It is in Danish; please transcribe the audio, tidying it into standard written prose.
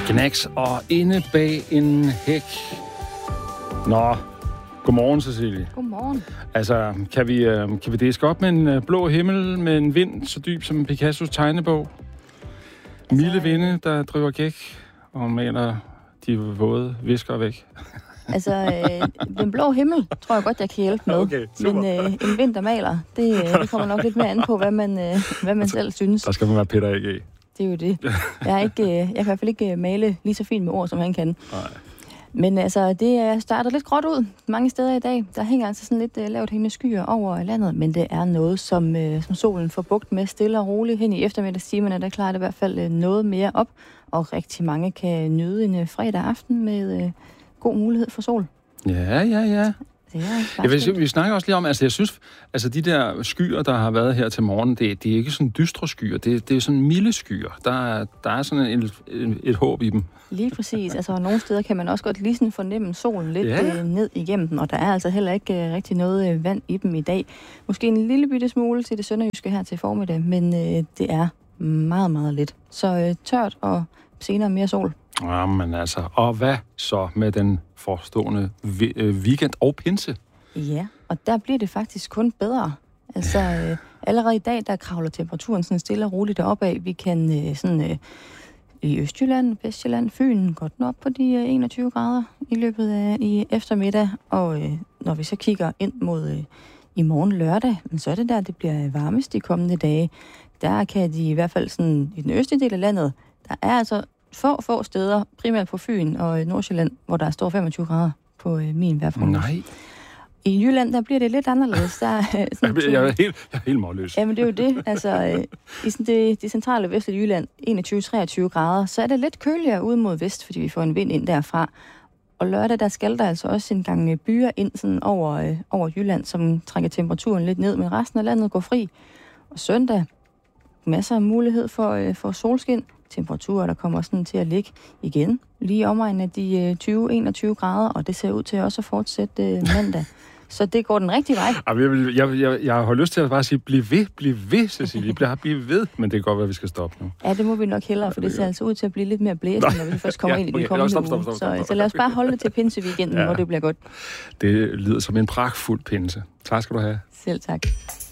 Knacks og inde bag en hæk. Nå, godmorgen, Cecilie. Godmorgen. Altså, kan vi diske op med en blå himmel med en vind så dyb som Picassos tegnebog? Milde vinde, der driver gæk og maler de våde visker væk. Altså, den blå himmel tror jeg godt, jeg kan hjælpe med. Okay, men en vind, der maler, det kommer nok lidt mere an på, hvad man selv synes. Der skal man være Peter A.G. Det er jo det. Jeg kan i hvert fald ikke male lige så fint med ord, som han kan. Nej. Men altså, det starter lidt gråt ud mange steder i dag. Der hænger altså sådan lidt lavt hængende skyer over landet, men det er noget, som solen får bugt med stille og roligt hen i eftermiddagstimerne. Der klarer det i hvert fald noget mere op, og rigtig mange kan nyde en fredag aften med god mulighed for sol. Ja. Vi snakker også lige om, altså jeg synes, altså de der skyer, der har været her til morgen, det er ikke sådan dystre skyer, det er sådan milde skyer. Der er sådan et håb i dem. Lige præcis. Altså nogle steder kan man også godt lige sådan fornemme solen lidt ned igennem dem, og der er altså heller ikke rigtig noget vand i dem i dag. Måske en lille bitte smule til det sønderjyske her til formiddag, men det er meget, meget lidt. Så tørt og senere mere sol. Jamen altså, og hvad så med den forestående weekend og pinse? Ja, og der bliver det faktisk kun bedre. Altså, allerede i dag, der kravler temperaturen sådan stille og roligt opad. Vi kan i Østjylland, Vestjylland, Fyn, godt nok på de 21 grader i løbet af i eftermiddag. Og når vi så kigger ind mod i morgen lørdag, så er det der, det bliver varmest de kommende dage. Der kan de i hvert fald sådan i den østlige del af landet, der er altså få steder, primært på Fyn og Nordsjælland, hvor der står 25 grader på min vejrprognose. Nej. I Jylland, der bliver det lidt anderledes. Der jeg er helt målløs. Jamen, det er jo det. Altså, i det centrale vestlige Jylland, 21-23 grader, så er det lidt køligere ude mod vest, fordi vi får en vind ind derfra. Og lørdag, der skal der altså også en gang byer ind sådan over Jylland, som trækker temperaturen lidt ned, men resten af landet går fri. Og søndag, masser af mulighed for solskin. Temperaturer, der kommer sådan til at ligge igen lige omegn af de 20-21 grader, og det ser ud til også at fortsætte mandag. Så det går den rigtige vej. Jeg har lyst til at bare sige, bliv ved, Cecilie. Bliv ved, men det kan godt være, at vi skal stoppe nu. Ja, det må vi nok hellere, for det ser altså ud til at blive lidt mere blæsende, når vi først kommer ind i den kommende uge. Så lad os bare holde det til pinseweekenden, hvor det bliver godt. Det lyder som en pragtfuld pinse. Tak skal du have. Selv tak.